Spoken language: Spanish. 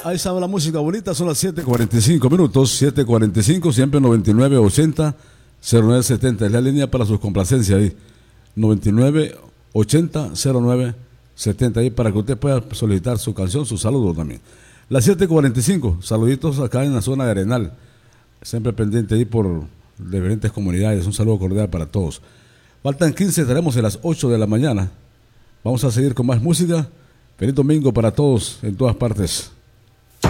ahí sabe la música bonita, son las 7:45 minutos, 7:45, siempre 9980-0970, es la línea para sus complacencias ahí, 9980-0970, ahí para que usted pueda solicitar su canción, su saludo también. Las 7:45, saluditos acá en la zona de Arenal, siempre pendiente ahí por diferentes comunidades, un saludo cordial para todos. Faltan 15, estaremos a las 8 de la mañana, vamos a seguir con más música. Feliz domingo para todos en todas partes.